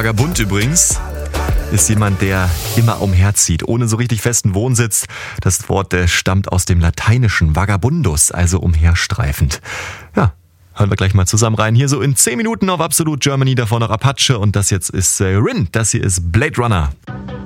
Vagabund übrigens ist jemand, der immer umherzieht, ohne so richtig festen Wohnsitz. Das Wort stammt aus dem Lateinischen Vagabundus, also umherstreifend. Ja, hören wir gleich mal zusammen rein. Hier so in 10 Minuten auf Absolute Germany, davor noch Apache und das jetzt ist Rin. Das hier ist Blade Runner.